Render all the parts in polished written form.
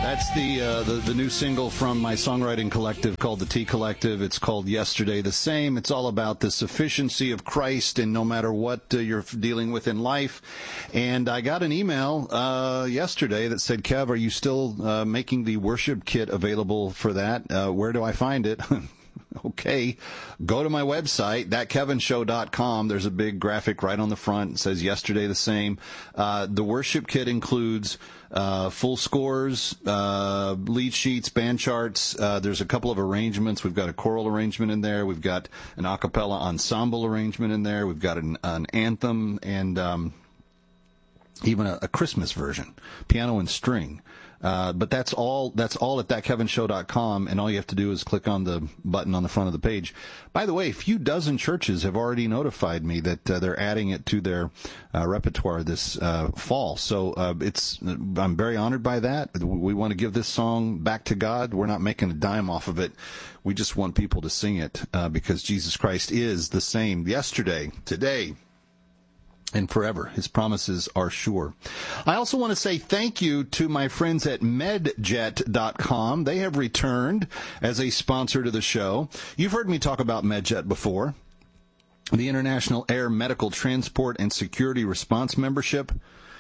That's the new single from my songwriting collective called the T Collective. It's called Yesterday the Same. It's all about the sufficiency of Christ and no matter what you're dealing with in life. And I got an email yesterday that said, Kev, are you still making the worship kit available for that? Where do I find it? Okay, go to my website, thatkevinshow.com. There's a big graphic right on the front. It says Yesterday the Same. The worship kit includes full scores, lead sheets, band charts. There's a couple of arrangements. We've got a choral arrangement in there. We've got an a cappella ensemble arrangement in there. We've got an anthem and even a Christmas version, piano and string. But that's all at thatkevinshow.com, and all you have to do is click on the button on the front of the page. By the way, a few dozen churches have already notified me that they're adding it to their repertoire this fall. So I'm very honored by that. We want to give this song back to God. We're not making a dime off of it. We just want people to sing it because Jesus Christ is the same yesterday, today, and forever. His promises are sure. I also want to say thank you to my friends at MedJet.com. They have returned as a sponsor to the show. You've heard me talk about MedJet before, the International Air Medical Transport and Security Response Membership.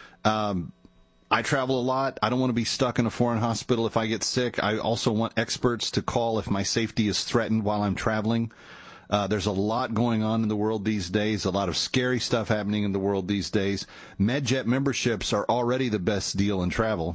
I travel a lot. I don't want to be stuck in a foreign hospital if I get sick. I also want experts to call if my safety is threatened while I'm traveling. There's a lot going on in the world these days, a lot of scary stuff happening in the world these days. MedJet memberships are already the best deal in travel.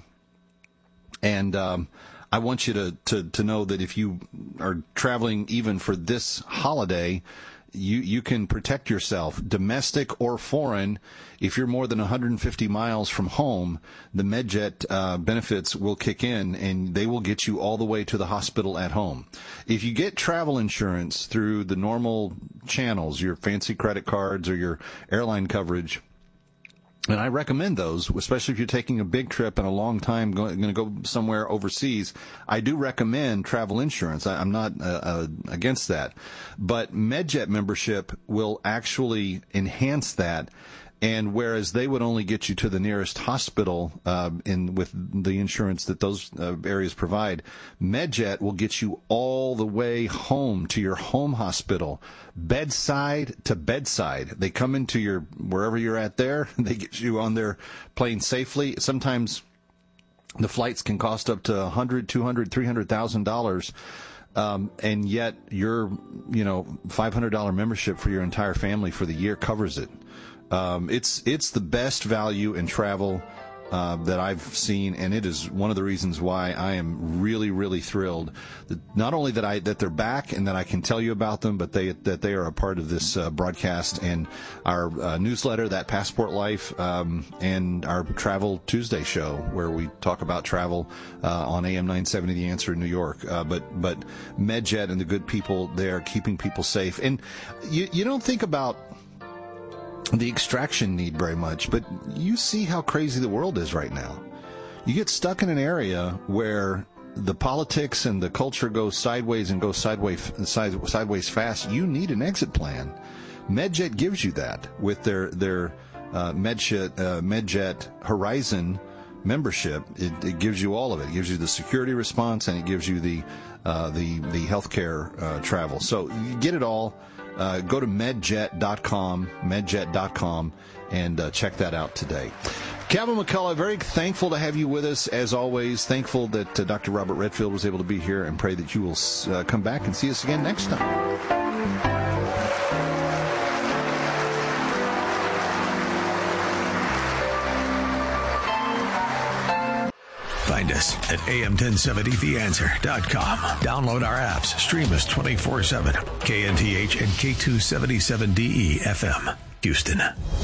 And I want you to know that if you are traveling even for this holiday, you can protect yourself, domestic or foreign. If you're more than 150 miles from home, the MedJet benefits will kick in, and they will get you all the way to the hospital at home. If you get travel insurance through the normal channels, your fancy credit cards or your airline coverage, and I recommend those, especially if you're taking a big trip and a long time going to go somewhere overseas. I do recommend travel insurance. I'm not against that. But MedJet membership will actually enhance that. And whereas they would only get you to the nearest hospital with the insurance that those areas provide, MedJet will get you all the way home to your home hospital, bedside to bedside. They come into your wherever you're at there. They get you on their plane safely. Sometimes the flights can cost up to $100,000, $200,000, $300,000. And yet your $500 membership for your entire family for the year covers it. It's the best value in travel that I've seen, and it is one of the reasons why I am really, really thrilled that not only that they're back and that I can tell you about them, but that they are a part of this broadcast and our newsletter, That Passport Life, and our Travel Tuesday show where we talk about travel on AM 970 The Answer in New York. But MedJet and the good people there keeping people safe, and you don't think about the extraction need very much, but you see how crazy the world is right now. You get stuck in an area where the politics and the culture goes sideways and goes sideways fast. You need an exit plan. MedJet gives you that with their MedJet Horizon membership. It gives you all of it. It gives you the security response, and it gives you the healthcare travel. So you get it all. Go to medjet.com, and check that out today. Kevin McCullough, very thankful to have you with us, as always. Thankful that Dr. Robert Redfield was able to be here, and pray that you will come back and see us again next time. Find us at am1070theanswer.com. Download our apps. Stream us 24/7. KNTH and K277DE FM, Houston.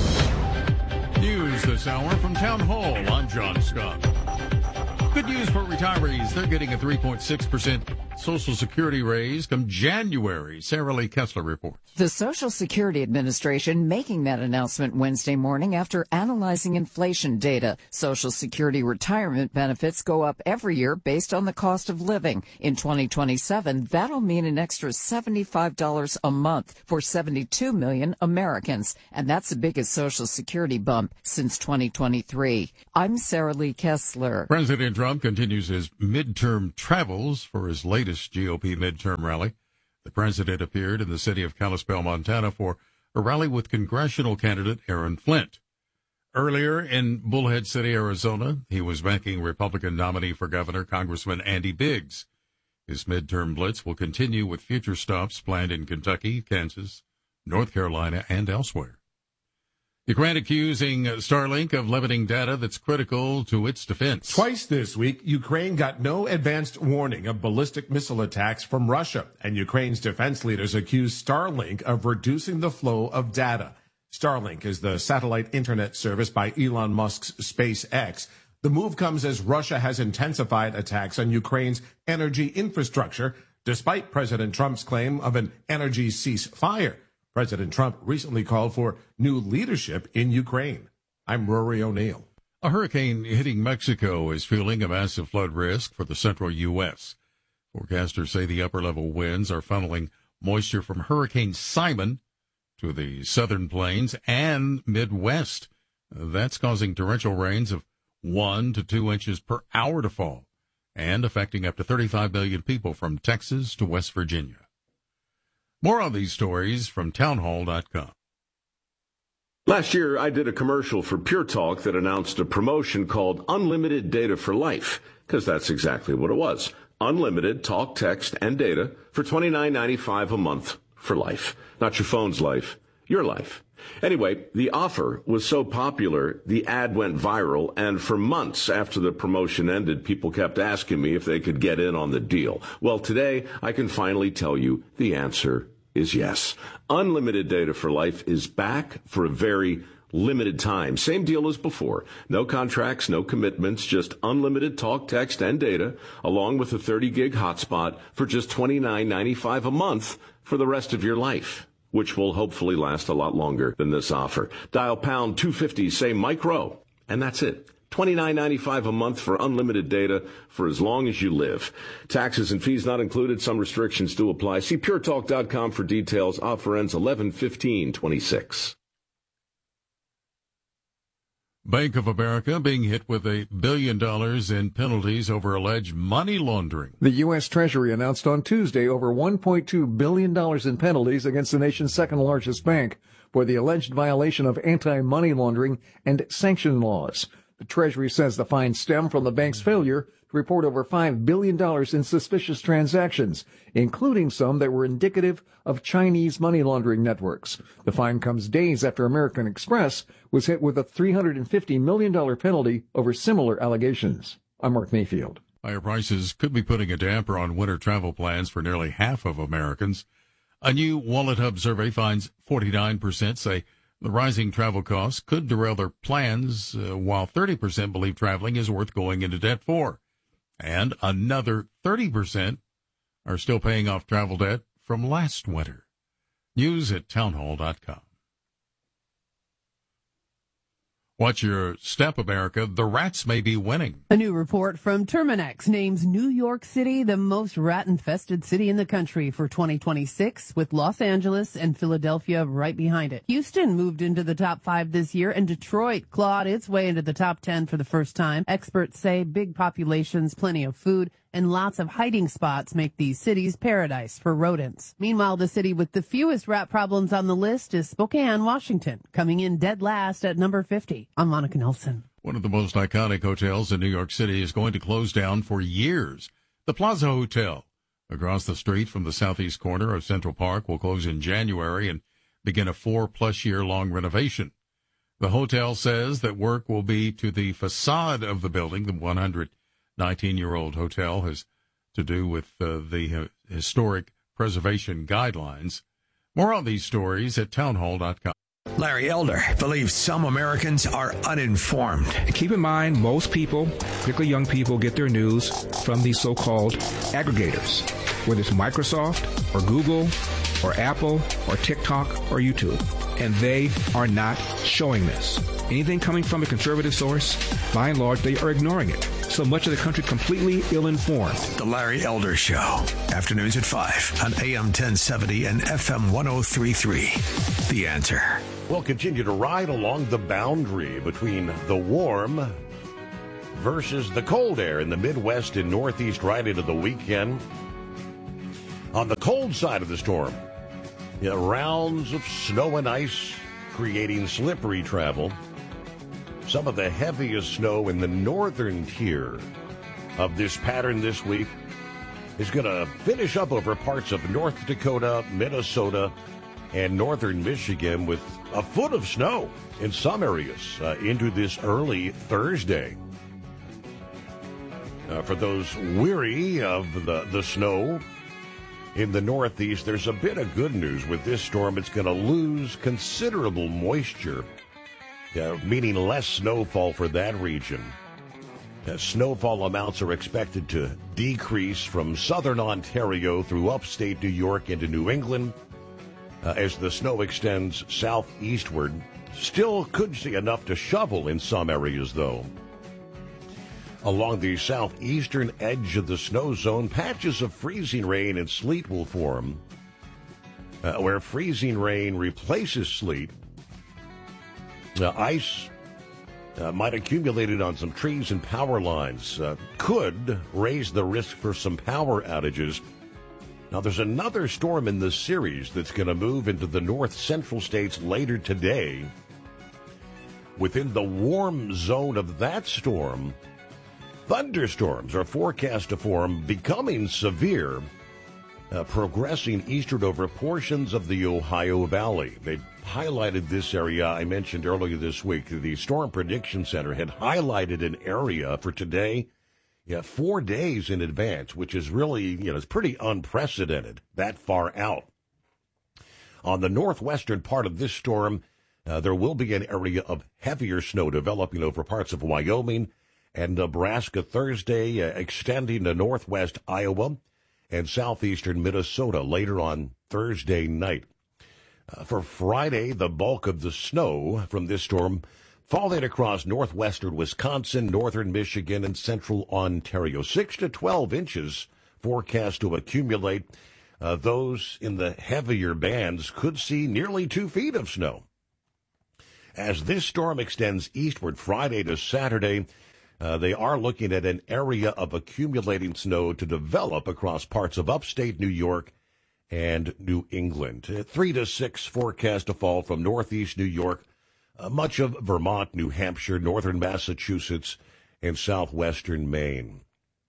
News this hour from Town Hall. I'm John Scott. Good news for retirees. They're getting a 3.6% Social Security raise come January. Sarah Lee Kessler reports. The Social Security Administration making that announcement Wednesday morning after analyzing inflation data. Social Security retirement benefits go up every year based on the cost of living. In 2027, that'll mean an extra $75 a month for 72 million Americans. And that's the biggest Social Security bump since 2023. I'm Sarah Lee Kessler. President Trump continues his midterm travels for his latest GOP midterm rally. The president appeared in the city of Kalispell, Montana for a rally with congressional candidate Aaron Flint. Earlier in Bullhead City, Arizona, he was backing Republican nominee for governor, Congressman Andy Biggs. His midterm blitz will continue with future stops planned in Kentucky, Kansas, North Carolina, and elsewhere. Ukraine accusing Starlink of limiting data that's critical to its defense. Twice this week, Ukraine got no advanced warning of ballistic missile attacks from Russia, and Ukraine's defense leaders accuse Starlink of reducing the flow of data. Starlink is the satellite internet service by Elon Musk's SpaceX. The move comes as Russia has intensified attacks on Ukraine's energy infrastructure, despite President Trump's claim of an energy ceasefire. President Trump recently called for new leadership in Ukraine. I'm Rory O'Neill. A hurricane hitting Mexico is fueling a massive flood risk for the central U.S. Forecasters say the upper-level winds are funneling moisture from Hurricane Simon to the southern plains and Midwest. That's causing torrential rains of 1 to 2 inches per hour to fall and affecting up to 35 million people from Texas to West Virginia. More on these stories from townhall.com. Last year, I did a commercial for Pure Talk that announced a promotion called Unlimited Data for Life, because that's exactly what it was. Unlimited talk, text, and data for $29.95 a month for life. Not your phone's life, your life. Anyway, the offer was so popular, the ad went viral, and for months after the promotion ended, people kept asking me if they could get in on the deal. Well, today, I can finally tell you the answer is yes. Unlimited Data for Life is back for a very limited time. Same deal as before. No contracts, no commitments, just unlimited talk, text, and data, along with a 30-gig hotspot for just $29.95 a month for the rest of your life, which will hopefully last a lot longer than this offer. Dial pound 250, say micro, and that's it. $29.95 a month for unlimited data for as long as you live. Taxes and fees not included. Some restrictions do apply. See puretalk.com for details. Offer ends 11/15/26. Bank of America being hit with $1 billion in penalties over alleged money laundering. The U.S. Treasury announced on Tuesday over $1.2 billion in penalties against the nation's second largest bank for the alleged violation of anti-money laundering and sanction laws. The Treasury says the fines stem from the bank's failure to report over $5 billion in suspicious transactions, including some that were indicative of Chinese money laundering networks. The fine comes days after American Express was hit with a $350 million penalty over similar allegations. I'm Mark Mayfield. Higher prices could be putting a damper on winter travel plans for nearly half of Americans. A new Wallet Hub survey finds 49% say the rising travel costs could derail their plans, while 30% believe traveling is worth going into debt for. And another 30% are still paying off travel debt from last winter. News at townhall.com. Watch your step, America. The rats may be winning. A new report from Terminex names New York City the most rat-infested city in the country for 2026, with Los Angeles and Philadelphia right behind it. Houston moved into the top 5 this year, and Detroit clawed its way into the top 10 for the first time. Experts say big populations, plenty of food, and lots of hiding spots make these cities paradise for rodents. Meanwhile, the city with the fewest rat problems on the list is Spokane, Washington, coming in dead last at number 50. I'm Monica Nelson. One of the most iconic hotels in New York City is going to close down for years. The Plaza Hotel, across the street from the southeast corner of Central Park, will close in January and begin a 4+ year long renovation. The hotel says that work will be to the facade of the building. The 119-year-old hotel has to do with the historic preservation guidelines. More on these stories at townhall.com. Larry Elder believes some Americans are uninformed. Keep in mind, most people, particularly young people, get their news from these so-called aggregators. whether it's Microsoft or Google or Apple or TikTok or YouTube. And they are not showing this. Anything coming from a conservative source, by and large, they are ignoring it. So much of the country completely ill-informed. The Larry Elder Show. Afternoons at 5 on AM 1070 and FM 103.3. The Answer. We'll continue to ride along the boundary between the warm versus the cold air in the Midwest and Northeast right into the weekend. On the cold side of the storm, rounds of snow and ice creating slippery travel. Some of the heaviest snow in the northern tier of this pattern this week is going to finish up over parts of North Dakota, Minnesota, and northern Michigan with a foot of snow in some areas into this early Thursday. For those weary of the snow in the Northeast, there's a bit of good news with this storm. It's going to lose considerable moisture, meaning less snowfall for that region. Snowfall amounts are expected to decrease from southern Ontario through upstate New York into New England as the snow extends southeastward. Still could see enough to shovel in some areas, though. Along the southeastern edge of the snow zone, patches of freezing rain and sleet will form. Where freezing rain replaces sleet, ice might accumulate on some trees and power lines. Could raise the risk for some power outages. Now, there's another storm in the series that's going to move into the north central states later today. Within the warm zone of that storm, thunderstorms are forecast to form, becoming severe, progressing eastward over portions of the Ohio Valley. They highlighted this area I mentioned earlier this week. The Storm Prediction Center had highlighted an area for today, 4 days in advance, which is really, it's pretty unprecedented that far out. On the northwestern part of this storm, there will be an area of heavier snow developing over parts of Wyoming and Nebraska Thursday, extending to northwest Iowa and southeastern Minnesota later on Thursday night. For Friday, the bulk of the snow from this storm falling across northwestern Wisconsin, northern Michigan, and central Ontario. 6 to 12 inches forecast to accumulate. Those in the heavier bands could see nearly 2 feet of snow. As this storm extends eastward Friday to Saturday, they are looking at an area of accumulating snow to develop across parts of upstate New York and New England. 3 to 6 forecast to fall from northeast New York, much of Vermont, New Hampshire, northern Massachusetts, and southwestern Maine.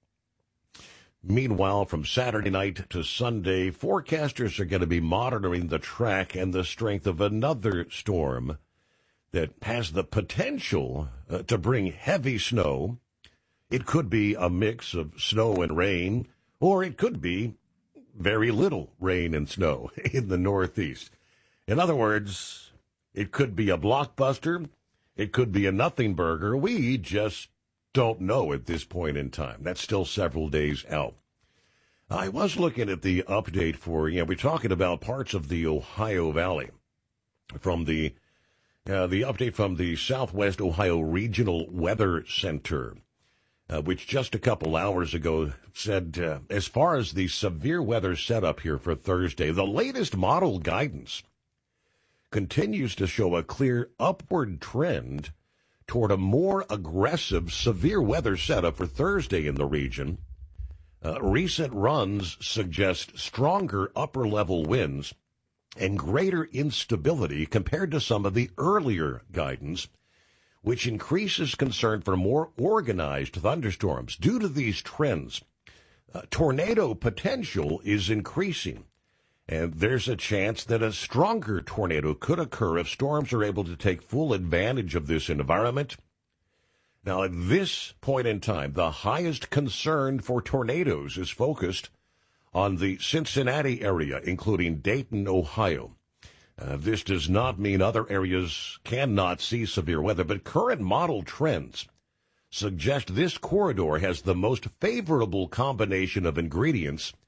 Meanwhile, from Saturday night to Sunday, forecasters are going to be monitoring the track and the strength of another storm that has the potential to bring heavy snow. It could be a mix of snow and rain, or it could be very little rain and snow in the Northeast. In other words, it could be a blockbuster. It could be a nothing burger. We just don't know at this point in time. That's still several days out. I was looking at the update for, we're talking about parts of the Ohio Valley from the update from the Southwest Ohio Regional Weather Center, which just a couple hours ago said, as far as the severe weather setup here for Thursday, the latest model guidance continues to show a clear upward trend toward a more aggressive severe weather setup for Thursday in the region. Recent runs suggest stronger upper-level winds and greater instability compared to some of the earlier guidance, which increases concern for more organized thunderstorms. Due to these trends, tornado potential is increasing, and there's a chance that a stronger tornado could occur if storms are able to take full advantage of this environment. Now, at this point in time, the highest concern for tornadoes is focused on the Cincinnati area, including Dayton, Ohio. This does not mean other areas cannot see severe weather, but current model trends suggest this corridor has the most favorable combination of ingredients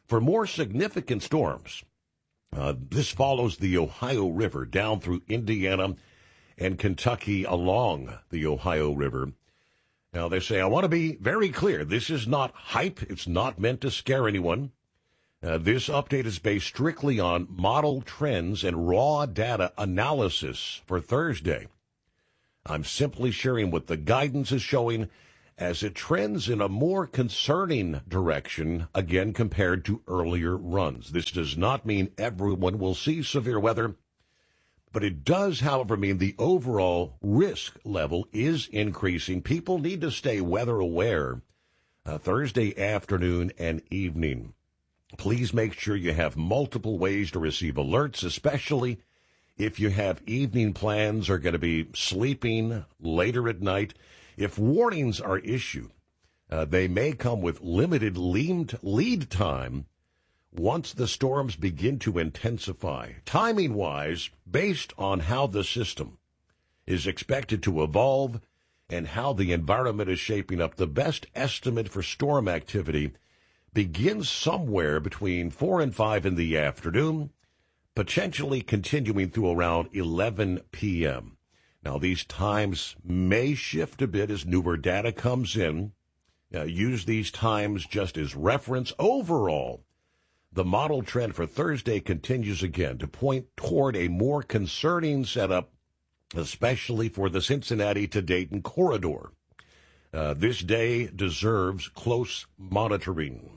For more significant storms, this follows the Ohio River down through Indiana and Kentucky along the Ohio River. Now, they say, I want to be very clear. This is not hype. It's not meant to scare anyone. This update is based strictly on model trends and raw data analysis for Thursday. I'm simply sharing what the guidance is showing as it trends in a more concerning direction, again, compared to earlier runs. This does not mean everyone will see severe weather, but it does, however, mean the overall risk level is increasing. People need to stay weather aware Thursday afternoon and evening. Please make sure you have multiple ways to receive alerts, especially if you have evening plans or going to be sleeping later at night. If warnings are issued, they may come with limited lead time once the storms begin to intensify. Timing-wise, based on how the system is expected to evolve and how the environment is shaping up, the best estimate for storm activity begins somewhere between 4 and 5 in the afternoon, potentially continuing through around 11 p.m. Now, these times may shift a bit as newer data comes in. Use these times just as reference. Overall, the model trend for Thursday continues again to point toward a more concerning setup, especially for the Cincinnati to Dayton corridor. This day deserves close monitoring.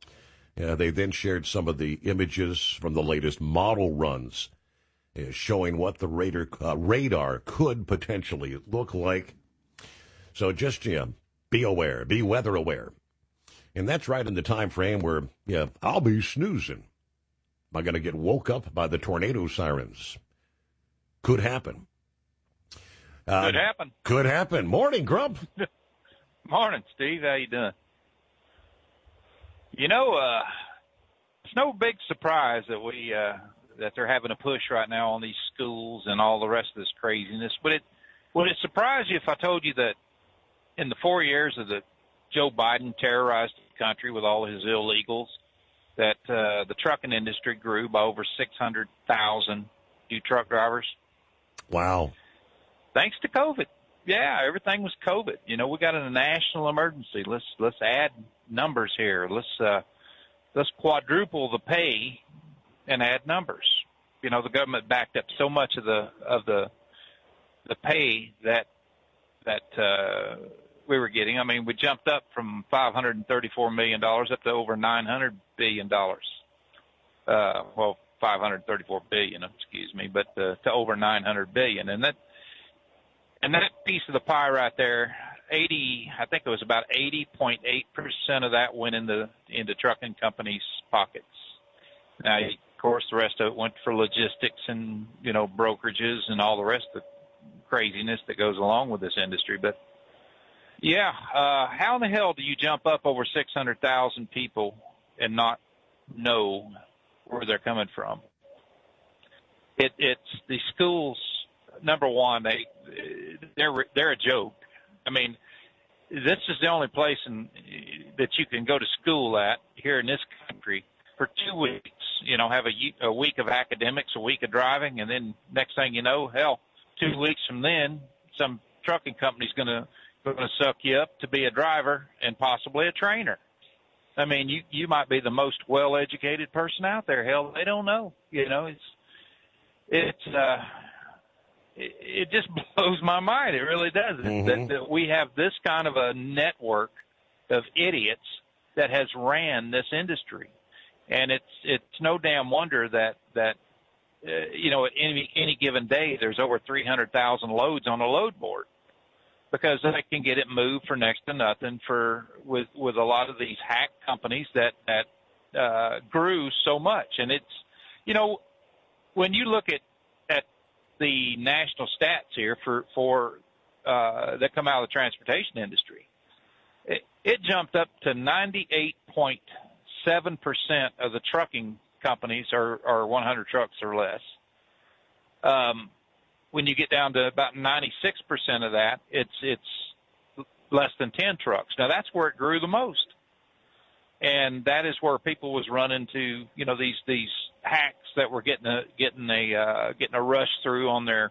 They then shared some of the images from the latest model runs, showing what the radar could potentially look like. So just be aware, be weather aware. And that's right in the time frame where I'll be snoozing. Am I going to get woke up by the tornado sirens? Could happen. Could happen. Could happen. Morning, Grump. Morning, Steve. How you doing? You know, it's no big surprise that that they're having a push right now on these schools and all the rest of this craziness. But would it surprise you if I told you that in the 4 years of Joe Biden terrorized the country with all his illegals, that the trucking industry grew by over 600,000 new truck drivers? Wow. Thanks to COVID. Yeah, everything was COVID. You know, we got a national emergency. Let's add numbers here. Let's quadruple the pay and add numbers. You know, the government backed up so much of the pay that we were getting. I mean, we jumped up from $534 million up to over $900 billion. Well, $534 billion, excuse me, but to over $900 billion. And that piece of the pie right there, I think it was about 80.8% of that went into trucking companies' pockets. Now, of course, the rest of it went for logistics and, you know, brokerages and all the rest of the craziness that goes along with this industry. But, yeah, how in the hell do you jump up over 600,000 people and not know where they're coming from? It's the schools. Number one, they're a joke. I mean, this is the only place that you can go to school at here in this country for 2 weeks. You know, have a week of academics, a week of driving, and then next thing you know, hell, 2 weeks from then, some trucking company's going to suck you up to be a driver and possibly a trainer. I mean, you might be the most well-educated person out there. Hell, they don't know. You know, it just blows my mind. It really does. Mm-hmm. That we have this kind of a network of idiots that has ran this industry. And it's no damn wonder that you know, at any given day, there's over 300,000 loads on a load board, because they can get it moved for next to nothing with a lot of these hack companies that grew so much. And it's, you know, when you look at the national stats here for that come out of the transportation industry, it jumped up to 98.7% of the trucking companies are 100 trucks or less. When you get down to about 96% of that, it's less than 10 trucks. Now, that's where it grew the most. And that is where people was running to, these hacks that were getting a rush through on their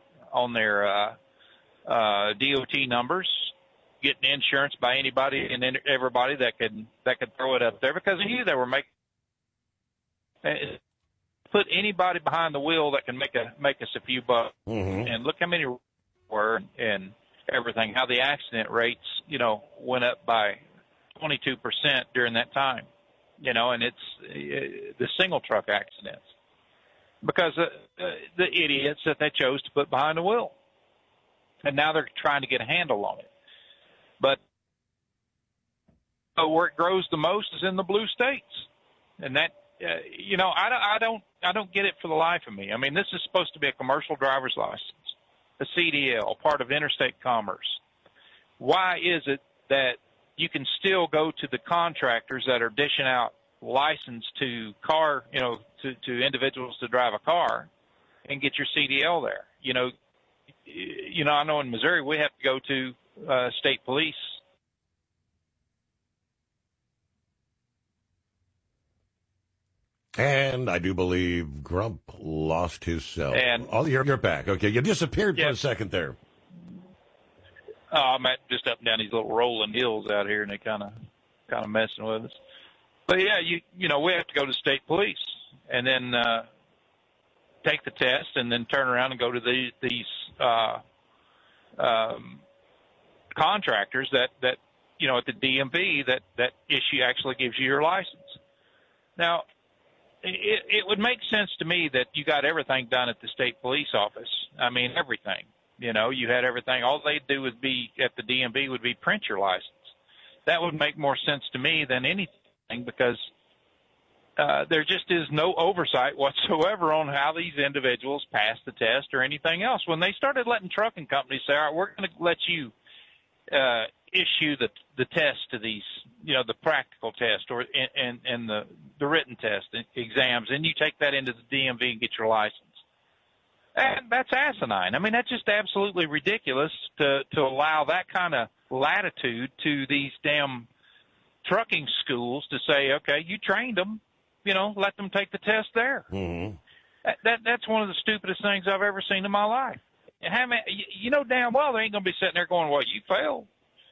DOT numbers, getting insurance by anybody and everybody that could throw it up there, because they knew they were put anybody behind the wheel that can make us a few bucks. Mm-hmm. And look how many were and everything, how the accident rates, went up by 22% during that time, and it's the single truck accidents because the idiots that they chose to put behind the wheel. And now they're trying to get a handle on it. But where it grows the most is in the blue states. And that, I don't get it for the life of me. I mean, this is supposed to be a commercial driver's license, a CDL, part of interstate commerce. Why is it that you can still go to the contractors that are dishing out license to to individuals to drive a car and get your CDL there? I know in Missouri we have to go to state police. And I do believe Grump lost his cell. And you're back. Okay, you disappeared for a second there. I'm just up and down these little rolling hills out here, and they kind of messing with us. But yeah, we have to go to state police and then take the test, and then turn around and go to these contractors that at the DMV that actually gives you your license. Now, it would make sense to me that you got everything done at the state police office. I mean, everything. You had everything. All they'd do would be at the DMV would be print your license. That would make more sense to me than anything, because there just is no oversight whatsoever on how these individuals pass the test or anything else. When they started letting trucking companies say, all right, we're going to let you issue the test to these, the practical test and the written test exams, and you take that into the DMV and get your license. And that's asinine. I mean, that's just absolutely ridiculous to allow that kind of latitude to these damn trucking schools to say, okay, you trained them, let them take the test there. Mm-hmm. That's one of the stupidest things I've ever seen in my life. And damn well they ain't going to be sitting there going, well, you failed.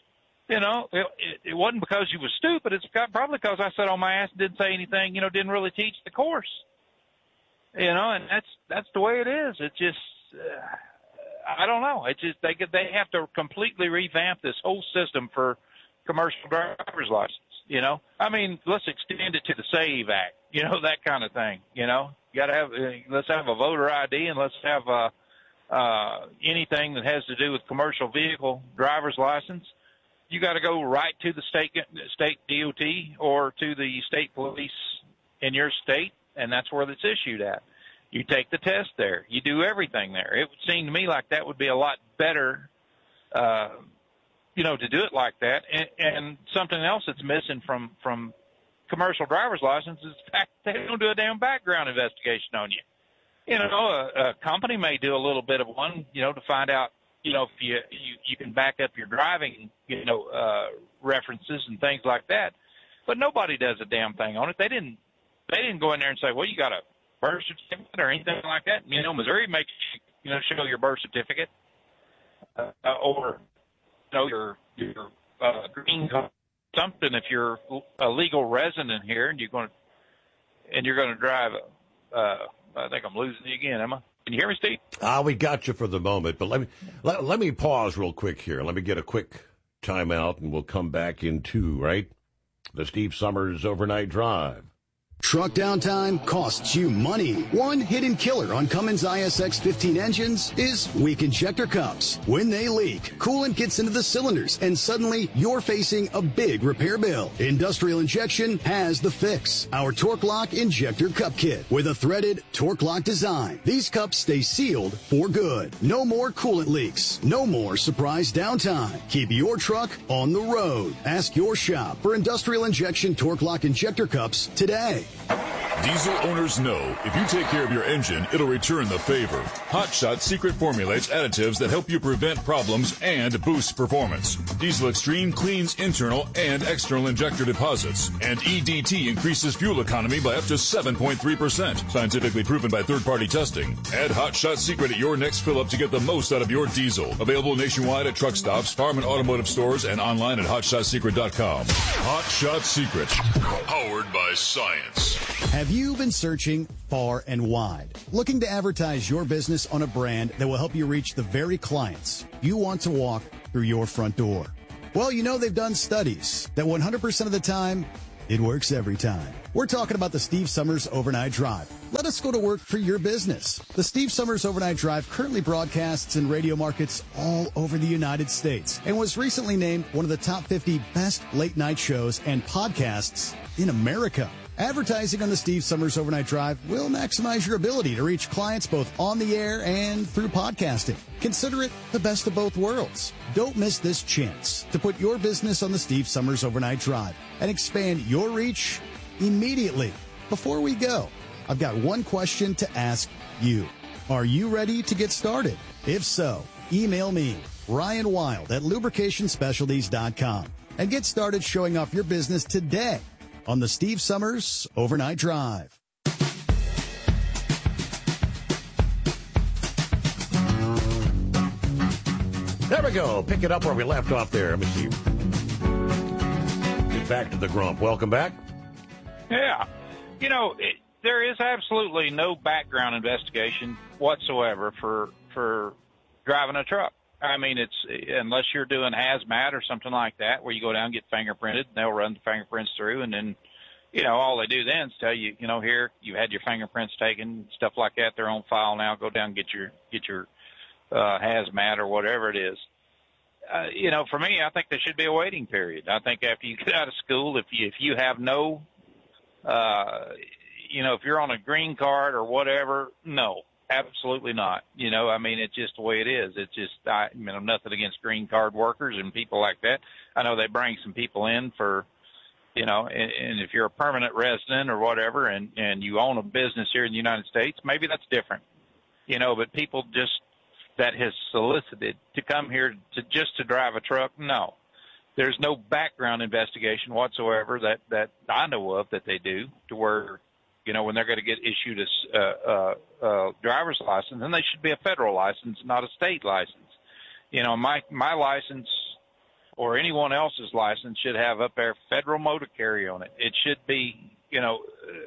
It wasn't because you was stupid. It's probably because I sat on my ass and didn't say anything, didn't really teach the course. And that's the way it is. It's just, I don't know. It's just, they have to completely revamp this whole system for commercial driver's license, I mean, let's extend it to the SAVE Act, that kind of thing, let's have a voter ID, and let's have, anything that has to do with commercial vehicle driver's license. You got to go right to the state DOT or to the state police in your state, and that's where it's issued at. You take the test there. You do everything there. It would seem to me like that would be a lot better, to do it like that. And something else that's missing from commercial driver's license is the fact that they don't do a damn background investigation on you. A company may do a little bit of one, to find out, if you can back up your driving, references and things like that. But nobody does a damn thing on it. They didn't go in there and say, well, you got a birth certificate or anything like that. Missouri makes you, show your birth certificate or, your green card, something if you're a legal resident here and you're going to drive I think I'm losing you again, am I? Can you hear me, Steve? We got you for the moment, but let me pause real quick here. Let me get a quick timeout, and we'll come back in 2, right? The Steve Summers Overnight Drive. Truck downtime costs you money. One hidden killer on Cummins ISX 15 engines is weak injector cups. When they leak, coolant gets into the cylinders, and suddenly you're facing a big repair bill. Industrial Injection has the fix. Our Torque Lock Injector Cup Kit with a threaded Torque Lock design. These cups stay sealed for good. No more coolant leaks. No more surprise downtime. Keep your truck on the road. Ask your shop for Industrial Injection Torque Lock Injector Cups today. Diesel owners know if you take care of your engine, it'll return the favor. Hot Shot Secret formulates additives that help you prevent problems and boost performance. Diesel Extreme cleans internal and external injector deposits, and EDT increases fuel economy by up to 7.3%. Scientifically proven by third-party testing. Add Hot Shot Secret at your next fill-up to get the most out of your diesel. Available nationwide at truck stops, farm and automotive stores, and online at HotShotSecret.com. Hot Shot Secret, powered by science. Have you been searching far and wide, looking to advertise your business on a brand that will help you reach the very clients you want to walk through your front door? Well, you know they've done studies that 100% of the time, it works every time. We're talking about the Steve Summers Overnight Drive. Let us go to work for your business. The Steve Summers Overnight Drive currently broadcasts in radio markets all over the United States and was recently named one of the top 50 best late-night shows and podcasts in America. Advertising on the Steve Summers Overnight Drive will maximize your ability to reach clients both on the air and through podcasting. Consider it the best of both worlds. Don't miss this chance to put your business on the Steve Summers Overnight Drive and expand your reach immediately. Before we go, I've got one question to ask you. Are you ready to get started? If so, email me, Ryan Wild at lubricationspecialties.com, and get started showing off your business today on the Steve Summers Overnight Drive. There we go. Pick it up where we left off there. Let me see. Get back to the grump. Welcome back. Yeah. You know, there is absolutely no background investigation whatsoever for driving a truck. I mean, it's unless you're doing hazmat or something like that, where you go down and get fingerprinted, and they'll run the fingerprints through, and then, you know, all they do then is tell you, you know, here you had your fingerprints taken, stuff like that. They're on file now. Go down and get your hazmat or whatever it is. You know, for me, I think there should be a waiting period. I think after you get out of school, if you have no, you know, if you're on a green card or whatever, no. Absolutely not. You know, I mean, it's just the way it is. It's just, I mean, I'm nothing against green card workers and people like that. I know they bring some people in for, you know, and if you're a permanent resident or whatever and you own a business here in the United States, maybe that's different. You know, but people just that has solicited to come here to drive a truck, no. There's no background investigation whatsoever that I know of that they do to where, you know, when they're going to get issued a driver's license, then they should be a federal license, not a state license. You know, my license or anyone else's license should have up there federal motor carrier on it. It should be, you know,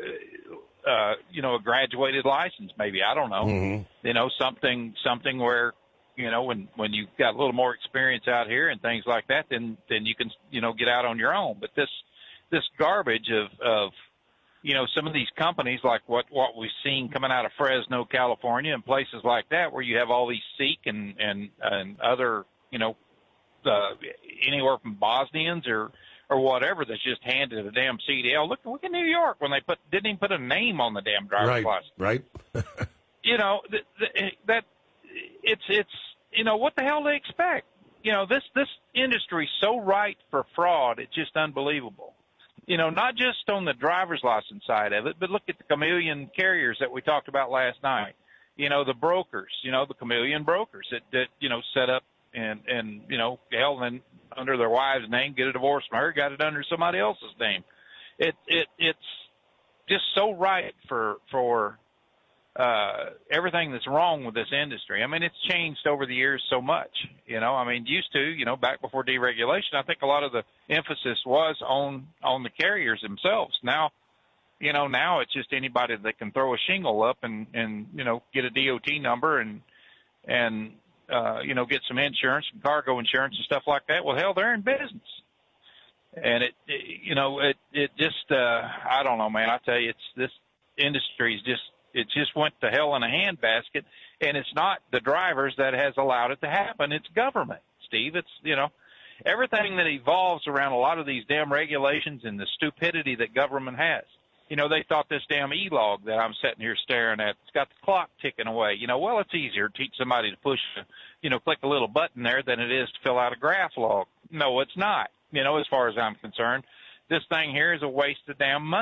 a graduated license, maybe. I don't know. Mm-hmm. You know, something where, you know, when you've got a little more experience out here and things like that, then you can, you know, get out on your own. But this garbage of you know, some of these companies like what we've seen coming out of Fresno, California, and places like that, where you have all these Sikh and other, you know, anywhere from Bosnians or whatever that's just handed a damn CDL. Look at New York when they didn't even put a name on the damn driver's license. Right. You know, that it's you know, what the hell do they expect? You know, this industry's so ripe for fraud, it's just unbelievable. You know, not just on the driver's license side of it, but look at the chameleon carriers that we talked about last night. You know, the brokers, you know, the chameleon brokers that you know, set up and you know, hell, then under their wife's name, get a divorce from her, got it under somebody else's name. It's just so right for everything that's wrong with this industry. I mean, it's changed over the years so much, you know. I mean, used to, you know, back before deregulation, I think a lot of the emphasis was on the carriers themselves. Now, you know, now it's just anybody that can throw a shingle up and you know, get a DOT number and you know, get some insurance and cargo insurance and stuff like that. Well, hell, they're in business. And it just, I don't know, man, I tell you, this industry's it just went to hell in a handbasket, and it's not the drivers that has allowed it to happen. It's government, Steve. It's, you know, everything that evolves around a lot of these damn regulations and the stupidity that government has. You know, they thought this damn e-log that I'm sitting here staring at, it's got the clock ticking away. You know, well, it's easier to teach somebody to push, you know, click a little button there than it is to fill out a graph log. No, it's not. You know, as far as I'm concerned, this thing here is a waste of damn money.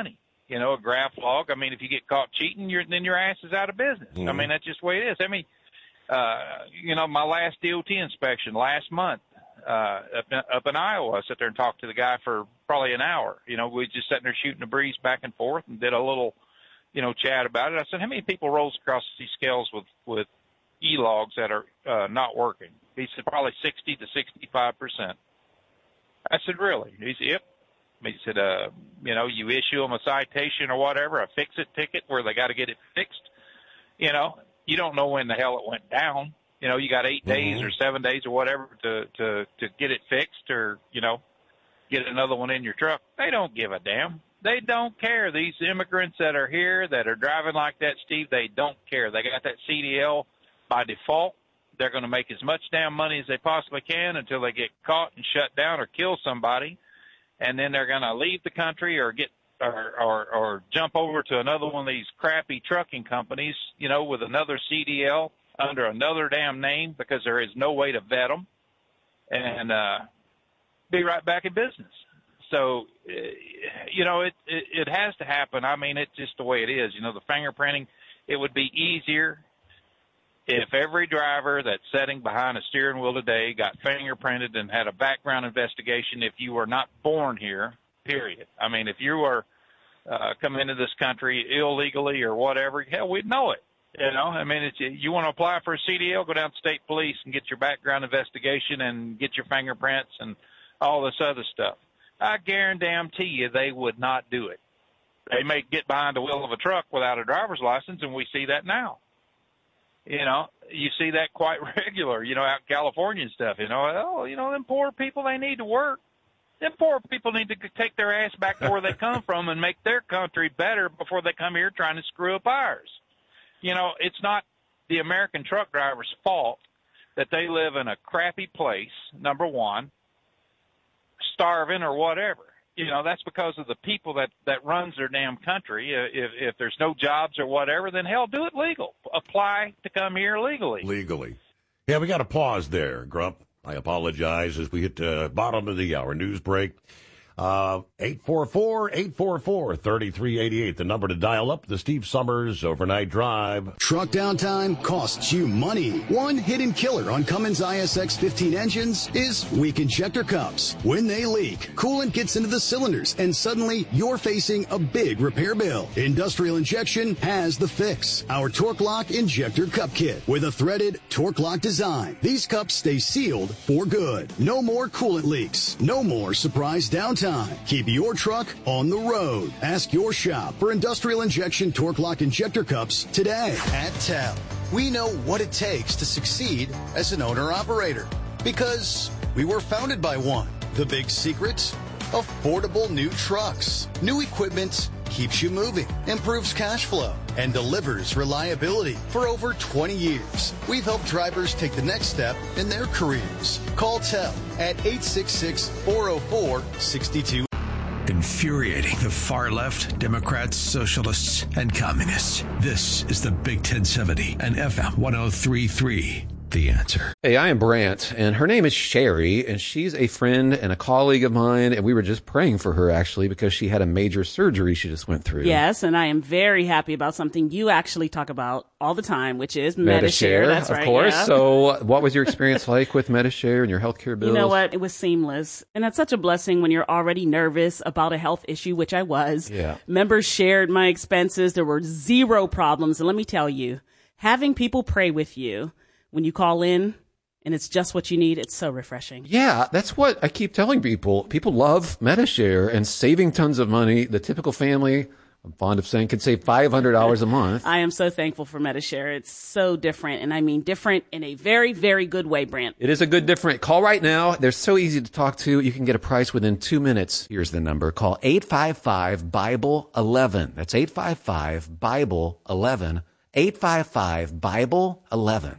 a graph log. I mean, if you get caught cheating, then your ass is out of business. Mm-hmm. I mean, that's just the way it is. I mean, my last DOT inspection last month up in Iowa, I sat there and talked to the guy for probably an hour. We just sitting there shooting the breeze back and forth and did a little, chat about it. I said, how many people rolls across these scales with e-logs that are not working? He said, probably 60 to 65%. I said, really? He said, yep. He said, you issue them a citation or whatever, a fix-it ticket where they got to get it fixed. You don't know when the hell it went down. You got 8 days or 7 days or whatever to get it fixed or, get another one in your truck. They don't give a damn. They don't care. These immigrants that are here that are driving like that, Steve, they don't care. They got that CDL by default. They're going to make as much damn money as they possibly can until they get caught and shut down or kill somebody. And then they're going to leave the country or or jump over to another one of these crappy trucking companies, with another CDL under another damn name because there is no way to vet them and be right back in business. So, it has to happen. I mean, it's just the way it is. The fingerprinting, it would be easier if every driver that's sitting behind a steering wheel today got fingerprinted and had a background investigation if you were not born here, period. I mean, if you were come into this country illegally or whatever, hell, we'd know it. I mean, you want to apply for a CDL, go down to state police and get your background investigation and get your fingerprints and all this other stuff. I guarantee you they would not do it. They may get behind the wheel of a truck without a driver's license, and we see that now. You see that quite regular, out in California and stuff, them poor people, they need to work. Them poor people need to take their ass back to where they come from and make their country better before they come here trying to screw up ours. It's not the American truck driver's fault that they live in a crappy place, number one, starving or whatever. That's because of the people that runs their damn country. If there's no jobs or whatever, then hell, do it legal. Apply to come here legally. Legally. Yeah, we got to pause there, Grump. I apologize as we hit the bottom of the hour. News break. 844-844-3388. The number to dial up the Steve Summers Overnight Drive. Truck downtime costs you money. One hidden killer on Cummins ISX 15 engines is weak injector cups. When they leak, coolant gets into the cylinders and suddenly you're facing a big repair bill. Industrial Injection has the fix. Our Torque Lock Injector Cup Kit with a threaded Torque Lock design. These cups stay sealed for good. No more coolant leaks. No more surprise downtime. Keep your truck on the road. Ask your shop for Industrial Injection Torque Lock Injector Cups today. At TEL, we know what it takes to succeed as an owner-operator because we were founded by one. The big secret? Affordable new trucks. New equipment keeps you moving, improves cash flow, and delivers reliability. For over 20 years, we've helped drivers take the next step in their careers. Call TEL at 866-404-62. Infuriating the far left, Democrats, socialists, and communists. This is the Big 1070 and FM 103.3. The Answer. Hey, I am Brant, and her name is Sherry, and she's a friend and a colleague of mine, and we were just praying for her, actually, because she had a major surgery she just went through. Yes, and I am very happy about something you actually talk about all the time, which is Medi-Share. That's right, of course. Yeah. So what was your experience like with Medi-Share and your healthcare bills? You know what? It was seamless, and that's such a blessing when you're already nervous about a health issue, which I was. Yeah. Members shared my expenses. There were zero problems, and let me tell you, having people pray with you when you call in and it's just what you need, it's so refreshing. Yeah, that's what I keep telling people. People love Medi-Share and saving tons of money. The typical family, I'm fond of saying, can save $500 a month. I am so thankful for Medi-Share. It's so different, and I mean different in a very, very good way, Brent. It is a good different. Call right now. They're so easy to talk to. You can get a price within 2 minutes. Here's the number. Call 855-BIBLE-11. That's 855-BIBLE-11. 855-BIBLE-11.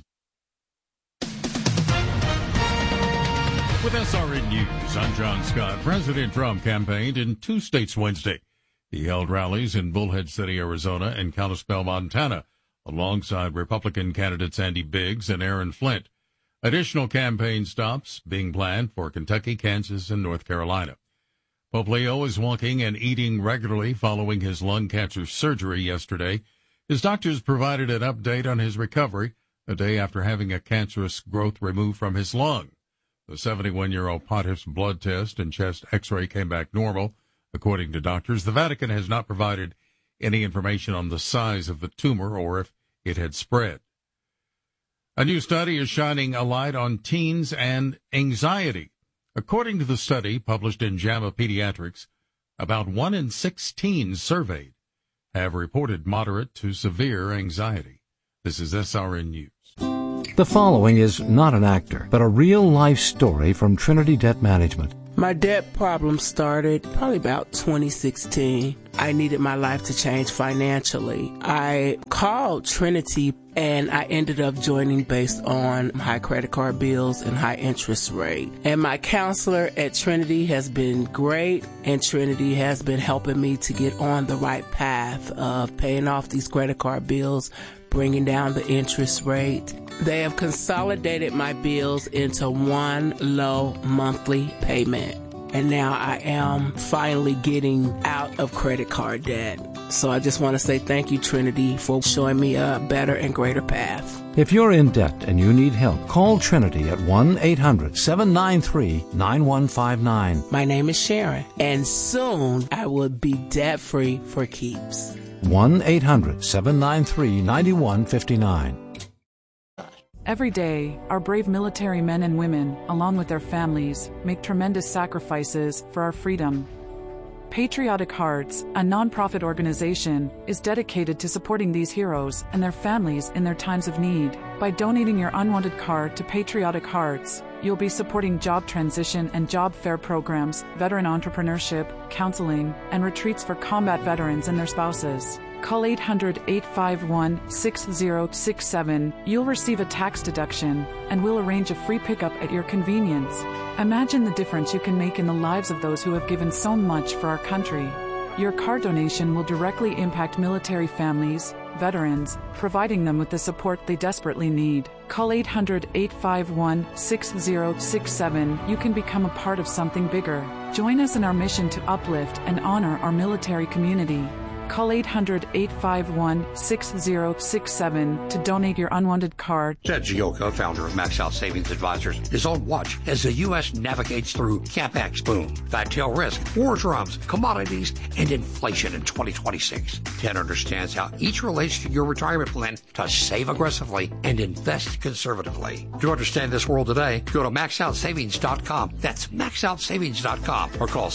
With SRN News, I'm John Scott. President Trump campaigned in 2 states Wednesday. He held rallies in Bullhead City, Arizona, and Kalispell, Montana, alongside Republican candidates Andy Biggs and Aaron Flint. Additional campaign stops being planned for Kentucky, Kansas, and North Carolina. Pope Leo is walking and eating regularly following his lung cancer surgery yesterday. His doctors provided an update on his recovery a day after having a cancerous growth removed from his lung. The 71-year-old pontiff's blood test and chest x-ray came back normal, according to doctors. The Vatican has not provided any information on the size of the tumor or if it had spread. A new study is shining a light on teens and anxiety. According to the study published in JAMA Pediatrics, about 1 in 6 teens surveyed have reported moderate to severe anxiety. This is SRN News. The following is not an actor, but a real-life story from Trinity Debt Management. My debt problem started probably about 2016. I needed my life to change financially. I called Trinity and I ended up joining based on high credit card bills and high interest rate. And my counselor at Trinity has been great, and Trinity has been helping me to get on the right path of paying off these credit card bills, bringing down the interest rate. They have consolidated my bills into one low monthly payment. And now I am finally getting out of credit card debt. So I just want to say thank you, Trinity, for showing me a better and greater path. If you're in debt and you need help, call Trinity at 1-800-793-9159. My name is Sharon, and soon I will be debt-free for keeps. 1-800-793-9159. Every day, our brave military men and women, along with their families, make tremendous sacrifices for our freedom. Patriotic Hearts, a nonprofit organization, is dedicated to supporting these heroes and their families in their times of need. By donating your unwanted card to Patriotic Hearts, you'll be supporting job transition and job fair programs, veteran entrepreneurship, counseling, and retreats for combat veterans and their spouses. Call 800-851-6067. You'll receive a tax deduction, and we'll arrange a free pickup at your convenience. Imagine the difference you can make in the lives of those who have given so much for our country. Your card donation will directly impact military families, veterans, providing them with the support they desperately need. Call 800-851-6067. You can become a part of something bigger. Join us in our mission to uplift and honor our military community. Call 800-851-6067 to donate your unwanted card. Ted Gioka, founder of Max Out Savings Advisors, is on watch as the U.S. navigates through CapEx boom, fat tail risk, war drums, commodities, and inflation in 2026. Ted understands how each relates to your retirement plan to save aggressively and invest conservatively. To understand this world today, go to MaxOutSavings.com. That's MaxOutSavings.com or call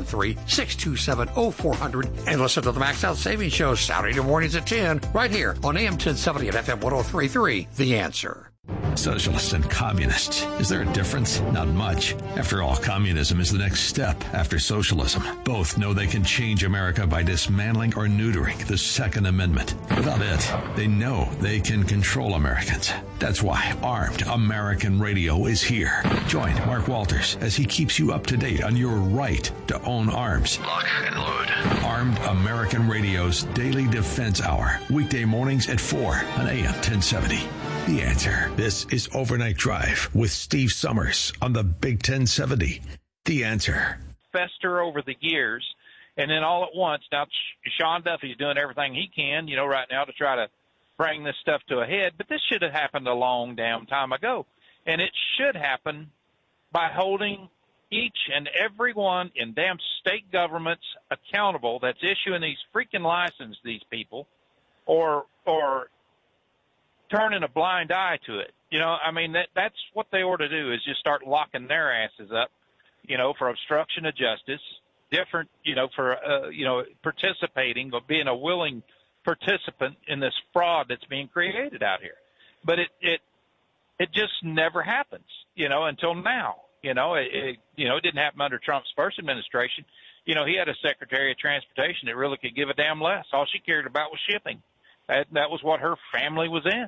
713-627-0400 and listen to the Max Out Savings Show Saturday mornings at 10 right here on AM 1070 and FM 103.3. The Answer. Socialists and communists. Is there a difference? Not much. After all, communism is the next step after socialism. Both know they can change America by dismantling or neutering the Second Amendment. Without it, they know they can control Americans. That's why Armed American Radio is here. Join Mark Walters as he keeps you up to date on your right to own arms. Lock and load. Armed American Radio's Daily Defense Hour. Weekday mornings at 4 on AM 1070. The Answer. This is Overnight Drive with Steve Summers on the Big 1070. The Answer. Fester over the years, and then all at once, now Sean Duffy's doing everything he can, right now to try to bring this stuff to a head, but this should have happened a long damn time ago. And it should happen by holding each and every one in damn state governments accountable that's issuing these freaking licenses to these people, or turning a blind eye to it. That's what they ought to do, is just start locking their asses up, for obstruction of justice, different, for, participating or being a willing participant in this fraud that's being created out here. But it just never happens, until now. It didn't happen under Trump's first administration. He had a Secretary of Transportation that really could give a damn less. All she cared about was shipping. That was what her family was in.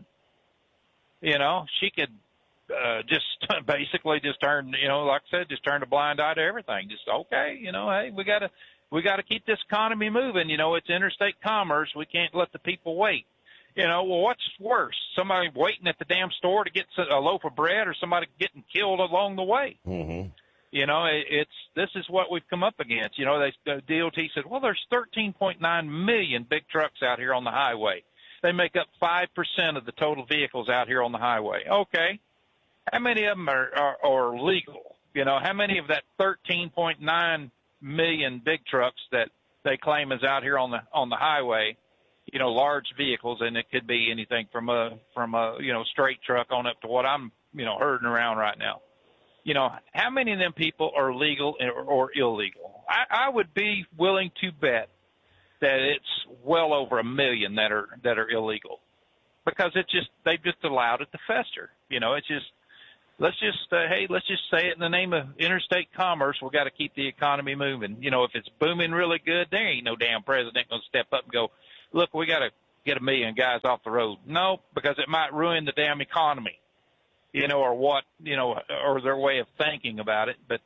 She could just basically just turn, like I said, just turn a blind eye to everything. Just, okay, hey, we got to keep this economy moving. It's interstate commerce. We can't let the people wait. Well, what's worse? Somebody waiting at the damn store to get a loaf of bread, or somebody getting killed along the way? Mm-hmm. This is what we've come up against. The DOT said, well, there's 13.9 million big trucks out here on the highway. They make up 5% of the total vehicles out here on the highway. Okay. How many of them are legal? How many of that 13.9 million big trucks that they claim is out here on the highway, large vehicles, and it could be anything from a straight truck on up to what I'm, herding around right now. How many of them people are legal or illegal? I would be willing to bet that it's well over 1 million that are illegal, because they've just allowed it to fester. Let's just say it in the name of interstate commerce. We've got to keep the economy moving. If it's booming really good, there ain't no damn president going to step up and go, look, we got to get 1 million guys off the road. No, because it might ruin the damn economy, or what, or their way of thinking about it. But,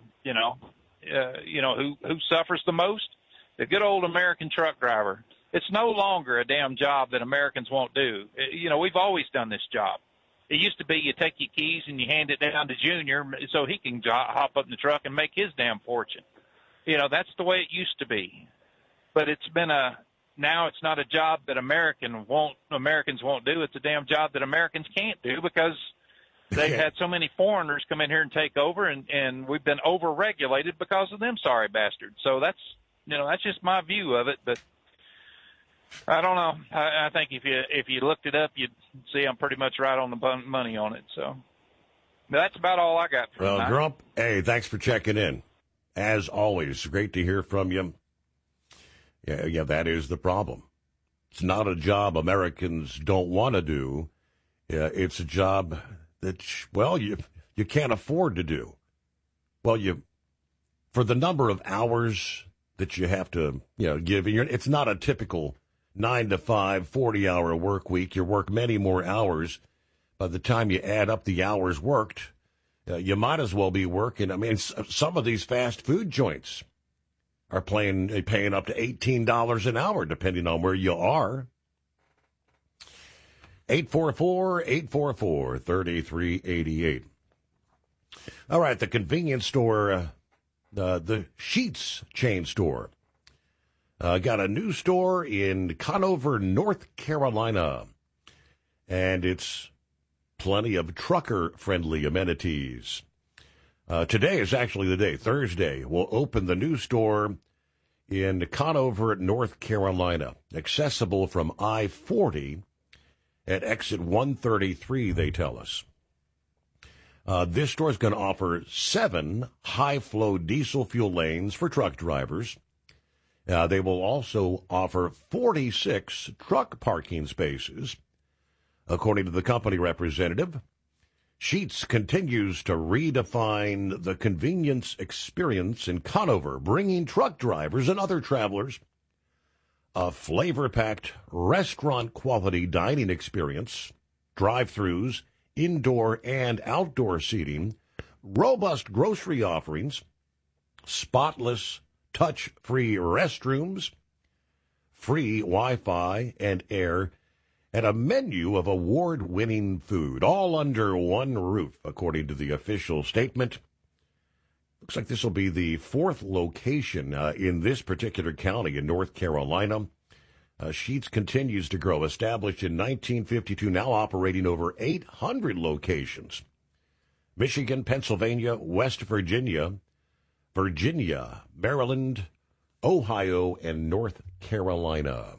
who suffers the most? The good old American truck driver. It's no longer a damn job that Americans won't do. We've always done this job. It used to be you take your keys and you hand it down to Junior so he can hop up in the truck and make his damn fortune. That's the way it used to be. But now it's not a job that Americans won't do. It's a damn job that Americans can't do, because they've had so many foreigners come in here and take over, and we've been over-regulated because of them sorry bastards. So that's just my view of it, but I don't know. I think if you looked it up, you'd see I'm pretty much right on the money on it. So that's about all I got for tonight. Grump, hey, thanks for checking in. As always, great to hear from you. Yeah, that is the problem. It's not a job Americans don't want to do. It's a job that, you can't afford to do. Well, for the number of hours that you have to, give, it's not a typical 9 to 5, 40-hour work week. You work many more hours. By the time you add up the hours worked, you might as well be working. I mean, some of these fast food joints are paying up to $18 an hour, depending on where you are. 844-844-3388. All right, the convenience store, the Sheetz chain store, got a new store in Conover, North Carolina, and it's plenty of trucker-friendly amenities. Today is actually the day. Thursday, we'll open the new store in Conover, North Carolina, accessible from I-40 at exit 133, they tell us. This store is going to offer 7 high-flow diesel fuel lanes for truck drivers. They will also offer 46 truck parking spaces. According to the company representative, Sheetz continues to redefine the convenience experience in Conover, bringing truck drivers and other travelers a flavor-packed, restaurant-quality dining experience, drive-thrus, indoor and outdoor seating, robust grocery offerings, spotless, touch-free restrooms, free Wi-Fi and air, and a menu of award-winning food, all under one roof, according to the official statement. Looks like this will be the 4th location in this particular county in North Carolina. Sheetz continues to grow, established in 1952, now operating over 800 locations. Michigan, Pennsylvania, West Virginia, Maryland, Ohio, and North Carolina.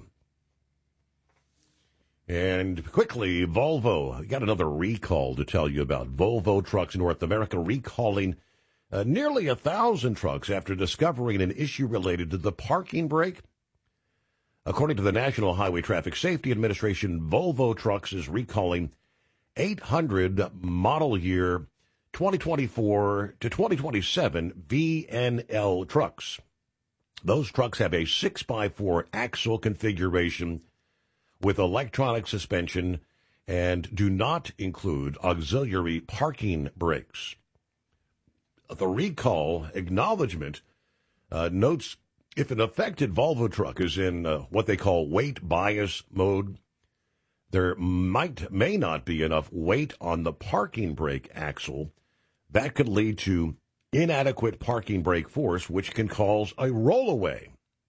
And quickly, Volvo. Got another recall to tell you about. Volvo Trucks North America recalling nearly 1,000 trucks after discovering an issue related to the parking brake. According to the National Highway Traffic Safety Administration, Volvo Trucks is recalling 800 model year 2024 to 2027 VNL trucks. Those trucks have a 6x4 axle configuration with electronic suspension and do not include auxiliary parking brakes. The recall acknowledgement notes if an affected Volvo truck is in what they call weight bias mode, there may not be enough weight on the parking brake axle. That could lead to inadequate parking brake force, which can cause a rollaway.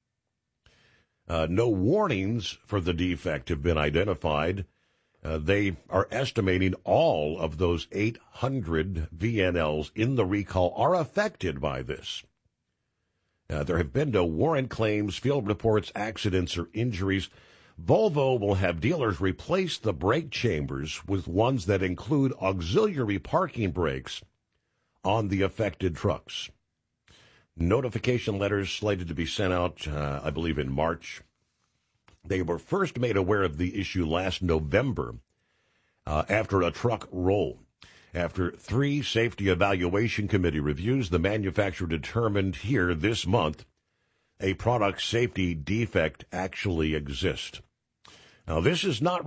No warnings for the defect have been identified. They are estimating all of those 800 VNLs in the recall are affected by this. There have been no warrant claims, field reports, accidents, or injuries. Volvo will have dealers replace the brake chambers with ones that include auxiliary parking brakes on the affected trucks. Notification letters slated to be sent out, I believe, in March. They were first made aware of the issue last November after a truck roll. After 3 safety evaluation committee reviews, the manufacturer determined here this month a product safety defect actually exists. Now, this is not